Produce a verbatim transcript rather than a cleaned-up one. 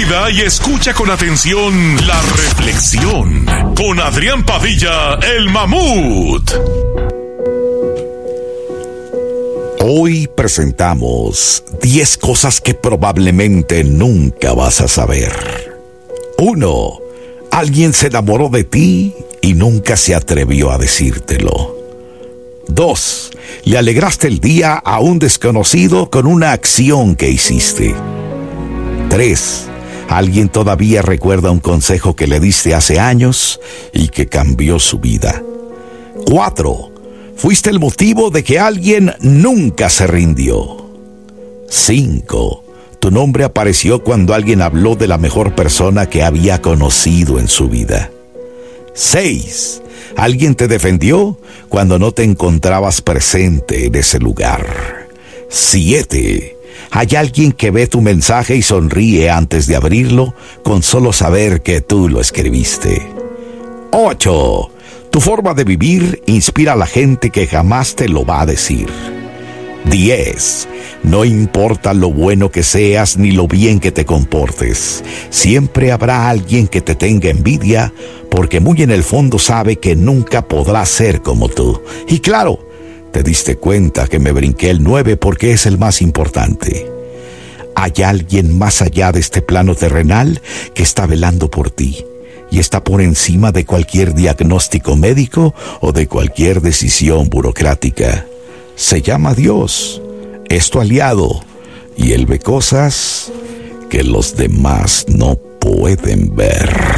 vida y escucha con atención la reflexión con Adrián Padilla, el Mamut. Hoy presentamos diez cosas que probablemente nunca vas a saber. uno. Alguien se enamoró de ti y nunca se atrevió a decírtelo. dos. Le alegraste el día a un desconocido con una acción que hiciste. tres. Alguien todavía recuerda un consejo que le diste hace años y que cambió su vida. cuatro. Fuiste el motivo de que alguien nunca se rindió. cinco. Tu nombre apareció cuando alguien habló de la mejor persona que había conocido en su vida. seis. Alguien te defendió cuando no te encontrabas presente en ese lugar. siete. Hay alguien que ve tu mensaje y sonríe antes de abrirlo con solo saber que tú lo escribiste. ocho. Tu forma de vivir inspira a la gente que jamás te lo va a decir. diez. No importa lo bueno que seas ni lo bien que te comportes, siempre habrá alguien que te tenga envidia porque muy en el fondo sabe que nunca podrá ser como tú. Y claro, te diste cuenta que me brinqué el nueve porque es el más importante. Hay alguien más allá de este plano terrenal que está velando por ti y está por encima de cualquier diagnóstico médico o de cualquier decisión burocrática. Se llama Dios, es tu aliado, y Él ve cosas que los demás no pueden ver.